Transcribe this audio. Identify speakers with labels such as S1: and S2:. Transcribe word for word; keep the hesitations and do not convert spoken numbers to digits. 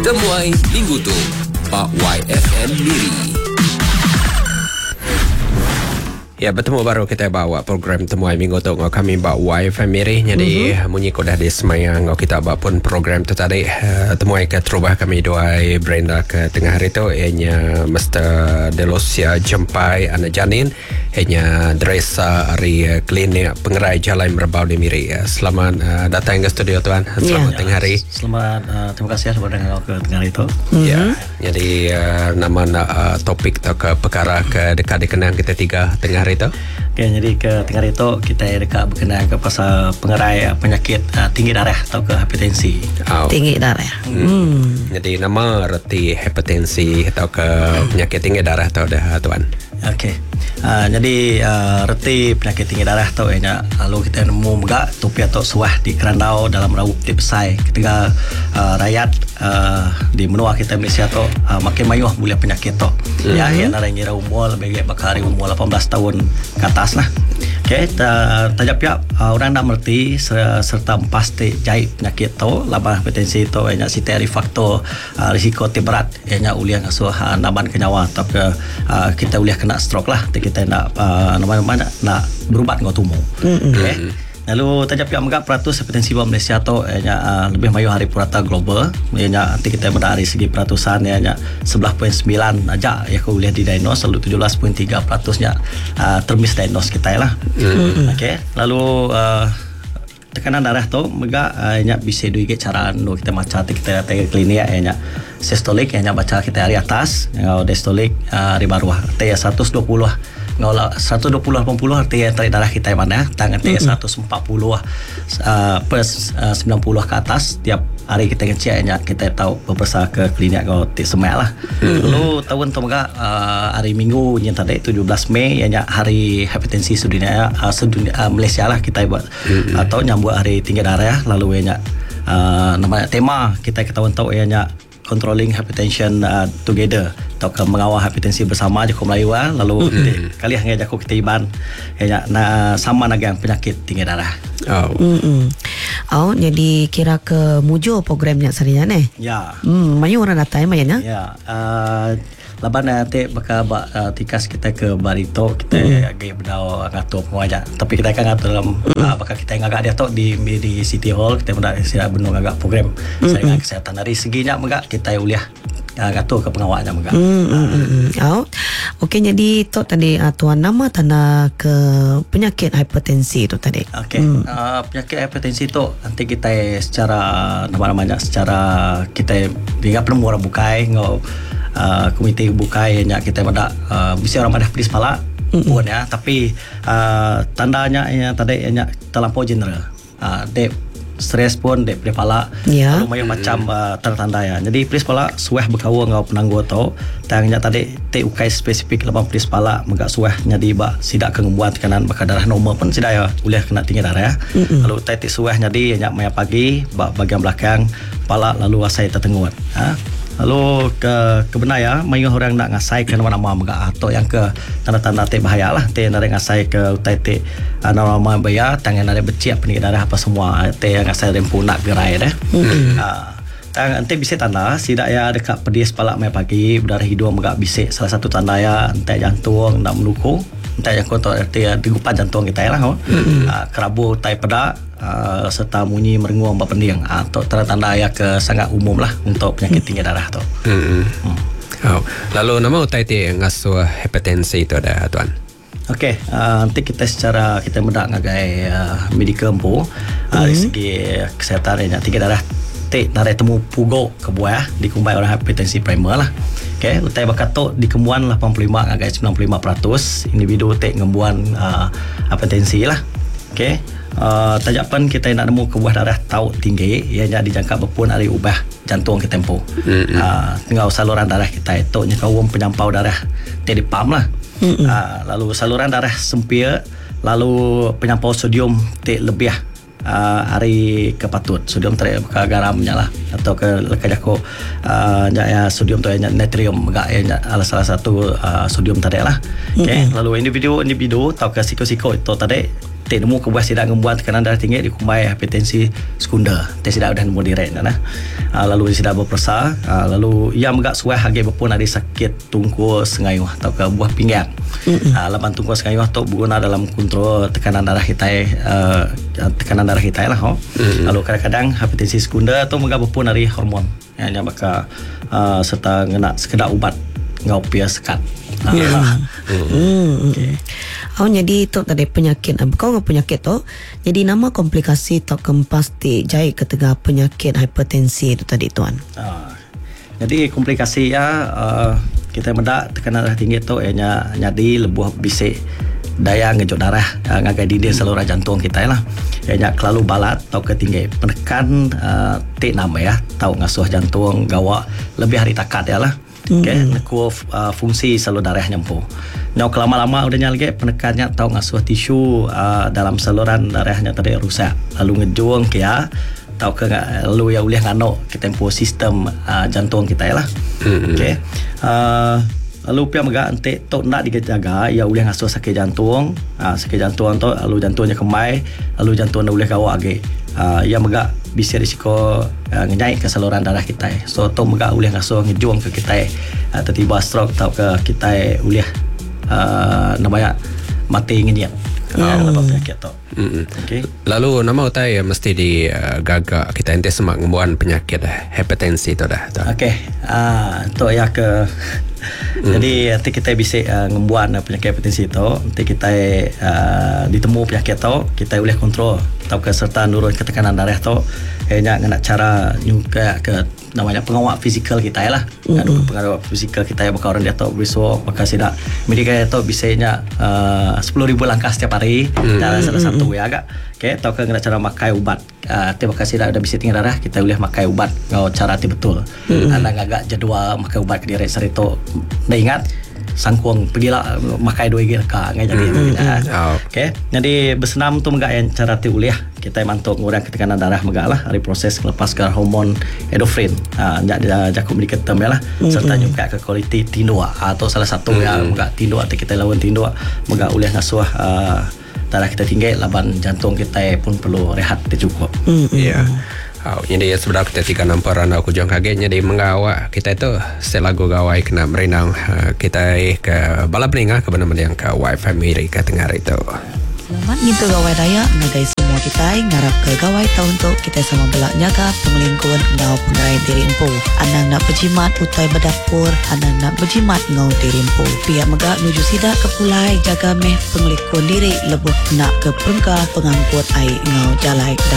S1: Temuai Minggu tu Pak Y F M Miri. Ya, bertemu baru kita bawa program Temuai Minggu tu ngau kami Pak Y F M Miri. Jadi mm-hmm. munyi ko dah di semayang ngau kita bawa pun program tu tadi uh, Temuai ke terubah kami doai Brenda ke tengah hari tu ianya Mister Delosia Jempai anak janin ianya Dresa hari uh, klinik pengerai jalan Merbau di Miri. Uh, selamat uh, datang ke studio tuan. Selamat yeah. tengah hari.
S2: Selamat uh, terima kasih sudah datang ke tengah hari tu.
S1: Mm-hmm. Ya. Jadi uh, nama uh, topik atau ke perkara ke dekat dikenang kita tiga tengah hari itu.
S2: Okay, jadi ke tengah hari itu kita dekat berkenaan ke pasal pengerai penyakit uh, tinggi darah atau ke hipertensi.
S3: Oh. Tinggi darah.
S1: Hmm. Hmm. Jadi nama reti hipertensi atau ke penyakit tinggi darah atau dah tuan.
S2: Okey. Uh, jadi uh, reti penyakit tinggi darah tu ianya lalu kita nemu juga topi atau suah di kerandau dalam raup di besai ketika uh, rakyat uh, di menua kita Malaysia tu uh, makin mayuh boleh penyakit tu. Mm-hmm. Ya, yang ada ngira umur lebih bakari umur lapan belas tahun ke atas lah. Okey, tajak pihak uh, orang nak mengerti serta pasti jahit penyakit tu labang hipertensi tu ianya siteri faktor uh, risiko berat ianya uliah ngasuh uh, naban ke nyawa atau ke uh, kita uliah kena stroke lah kita nak uh, nama-nama nak, nak berubat dengan tumor. Mm-hmm. Okay. Lalu tajak pihak megak peratus hipertensi buat Malaysia tu ianya uh, lebih mayu hari purata global ianya nanti kita pada dari segi peratusan ianya sebelas perpuluhan sembilan aja ya aku boleh didiagnose lalu tujuh belas perpuluhan tiga peratusnya uh, termisdiagnose kita lah. Mm-hmm. Okey. Lalu uh, tekanan darah tu megak uh, ianya bisa duit cara no kita macam kita datang ke klinik ianya sistolik ianya baca kita hari atas ngau diastolik uh, hari bawah T seratus dua puluh ngau seratus dua puluh lapan puluh arti tarik darah kita mana tangan T seratus empat puluh uh, plus uh, sembilan puluh ke atas tiap hari kita ngecek ianya kita tahu beberapa ke klinik ngau ti semai lah. Lalu tahun tu megak uh, hari Minggu yang tadi tujuh belas Mei ianya hari hipertensi sedunia uh, sedunia uh, Malaysia lah kita buat atau nyambut hari tinggi darah lalu ianya uh, nama tema kita ketahuan tahu ianya controlling hypertension uh, together atau mengawal hipertensi bersama je ko Melayu lah. Lalu mm-hmm. kali hang jago kita iban ianya na sama nagang penyakit tinggi darah.
S3: Oh. Mm-hmm. Oh, jadi kira ke mujo programnya sarinya ne.
S2: Ya.
S3: Hmm, mayu orang datang mayanya.
S2: Ya. Uh, laban nanti bakal uh, tikas kita ke Barito kita mm. agak berdau ngatur pengajar tapi kita akan ngatur dalam mm. uh, bakal kita ngagak dia tu di di City Hall kita benda siap benung agak program mm. saringan kesihatan dari seginya megak kita uliah uh, ngatur ke pengawalnya megak. Mm.
S3: Uh. Oh. Okey, jadi tu tadi uh, tuan nama tanda ke penyakit hipertensi tu tadi.
S2: Okey. Mm. Uh, penyakit hipertensi tu nanti kita secara nama-namanya secara kita dia perlu orang bukai ngau Uh, komite bukai yang kita pada uh, mesti orang pada pedis kepala mm-hmm. pun ya tapi uh, tandanya yang tadi yang terlampau general uh, dep stres pun dep kepala yeah. lalu macam macam uh, tanda-tanda ya jadi pedis kepala suah berkawa ngau penangguh tau tangnya tadi te ukai spesifik labang pedis kepala megak suah jadi ba sidak kengebuat kanan bakal darah normal pun sidak ya boleh kena tinggi darah ya mm-hmm. lalu te suah jadi yang maya pagi ba bagian belakang kepala lalu asai tertenguat ha lalu ke kebenaya mayu orang nak ngasai ke nama-nama megak atau yang ke tanda-tanda te bahaya lah te nak ngasai ke utai te nama-nama bahaya tangan ada becik penyakit darah apa semua te yang ngasai rempu nak gerai dah mm-hmm. uh, tang ente bisa tanda sidak ya dekat pedis kepala mai pagi berdarah hidung megak bisik salah satu tanda ya ente jantung nak melukung ente yang kotor arti digupan jantung kita lah mm-hmm. uh, kerabu tai pedak Uh, serta munyi merenguang berpending atau uh, tanda-tanda ya ke sangat umum lah untuk penyakit tinggi darah tu. Hmm.
S1: Hmm. Oh. Lalu nama utai ti ngasuh hipertensi itu ada tuan.
S2: Okey, uh, nanti kita secara kita mendak ngagai uh, medical empu uh, hmm. dari segi kesihatan yang tinggi darah te dari temu pugo ke buah dikumbai orang hipertensi primer lah. Okey, utai bakato dikembuan lapan puluh lima ngagai sembilan puluh lima peratus individu te ngembuan uh, hipertensi lah. Okey. Uh, tajapan kita nak nemu ke buah darah tahu tinggi ianya dijangka berpun hari ubah jantung kita tempoh. Mm-hmm. Uh, tinggal saluran darah kita itu nya kawum penyampau darah te di pam lah. Mm-hmm. Uh, lalu saluran darah sempit lalu penyampau sodium te lebih uh, hari kepatut sodium ter ke garamnya lah atau ke lekat jako uh, ya sodium tu ya natrium enggak ya salah satu uh, sodium tadi lah. Mm-hmm. Okey, lalu individu individu tahu ke siko-siko itu tadi T Nanti nemu kebuah sidak ngembuan tekanan darah tinggi dikumbai hipertensi sekunder. Teh sidak udah nemu direct nah. Uh, lalu sidak berpersa, uh, lalu ia megak suai hage berpun ada sakit tungku sengayuh atau ke buah pinggang. Mm-hmm. Uh, laban tungku sengayuh tu berguna dalam kontrol tekanan darah kita uh, tekanan darah kita lah. Oh. Mm-hmm. Lalu kadang-kadang hipertensi sekunder tu megak berpun dari hormon. Yang bakal uh, serta ngena sekedar ubat ngau pia sekat.
S3: Yeah. Uh, mm. Okay. Oh, jadi tu tadi penyakit kau ngau penyakit tu. Jadi nama komplikasi tu kempasti jai ketika penyakit hipertensi itu tadi tuan.
S2: Uh, jadi komplikasi ya uh, kita mendak tekanan darah tinggi tu ianya jadi lebuh bisik daya ngejok darah uh, ngagai dinding saluran jantung kita lah. Ianya kelalu balat atau ketinggi penekan uh, T enam ya tahu ngasuh jantung gawak lebih hari takat ya lah. Okay, mm-hmm. Ku uh, fungsi saluran darah nyempuh. Nyau kelama-lama udahnya lagi penekannya tahu ngasuh tisu uh, dalam saluran darahnya tadi rusak. Lalu ngejuang kia tahu ke lalu ya ulih ngano ke tempo sistem uh, jantung kita ya lah. Mm-hmm. Okay. Uh, lalu pihak megak nanti tu nak dijaga ya ulih ngasuh sakit jantung. Uh, sakit jantung tu lalu jantungnya kemai, lalu jantungnya ulih gawak lagi. Uh, ya megak bisa risiko uh, ngenyai ke saluran darah kita. So tu megak ulih ngasuh ngejuang ke kita uh, tiba-tiba stroke atau ke kita ulih uh, namanya mati ngenyat.
S1: Oh.
S2: Lepas penyakit tu.
S1: Mm-hmm. Okay. Lalu nama utai ya mesti di uh, gagak kita ente semak ngembuan penyakit uh, hipertensi tu dah.
S2: Okey. Ah uh, tu ya ke mm. Jadi nanti kita bisa uh, ngembuan uh, penyakit hipertensi tu, nanti kita uh, ditemu penyakit tu, kita boleh kontrol atau ke serta nurun ketekanan darah tu hanya dengan cara juga ke namanya pengawal fizikal kita ya lah. Mm-hmm. Pengawal fizikal kita ya bakal orang dia tahu besok bakal sidak medikal itu bisanya uh, sepuluh ribu langkah setiap hari. Mm-hmm. Dalam salah satu ya agak. Okey, tahu ke dengan cara makai ubat. Uh, tiap bakal sidak ada bisa tinggi darah kita boleh makai ubat ngau cara ti betul. Mm-hmm. Anda agak jadual makai ubat ke diri sarito. Dah ingat sangkuang pergilah makai dua gil ka ngai jadi. Mm-hmm. Oh. Okey, jadi bersenam tu megak yang cara ti uliah kita mantuk ngurang ketekanan darah megak lah hari proses melepaskan hormon endorfin ah uh, jakum di ketem ya lah. Mm-hmm. Serta juga ke kualiti tindu atau salah satu mm-hmm. ya megak tindu atau kita lawan tindu megak uliah ngasuh uh, darah kita tinggi laban jantung kita pun perlu rehat cukup.
S1: Mm-hmm. Yeah. Oh, jadi sebenarnya kita tiga namparan aku jangan kaget jadi mengawak kita itu selagu gawai kena merenang uh, kita ke balap ningah ke benar-benar yang ke wifi Amerika tengah itu.
S3: Selamat gitu gawai daya ngagai semua kita ngarap ke gawai tahun tu kita sama belak nyaga pengelingkuan ngau pengerai diri empu. Anang nak berjimat utai berdapur, anang nak berjimat ngau diri empu. Pihak megak nuju sidak ke pulai jaga meh pengelingkuan diri lebuh nak ke perengka pengangkut air ngau jalai.